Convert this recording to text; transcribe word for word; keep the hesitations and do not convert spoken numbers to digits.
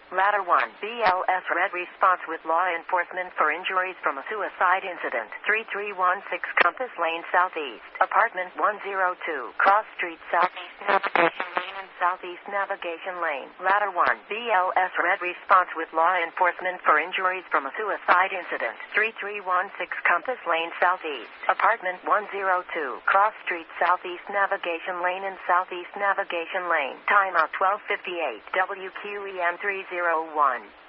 Ladder one, B L S Red response with law enforcement for injuries from a suicide incident. three three one six Compass Lane Southeast, Apartment one oh two, Cross Street Southeast Navigation Lane and Southeast Navigation Lane. Ladder one, B L S Red response with law enforcement for injuries from a suicide incident. three three one six Compass Lane Southeast, Apartment one oh two, Cross Street Southeast Navigation Lane and Southeast Navigation Lane. Timeout twelve fifty-eight, W Q E M three oh one.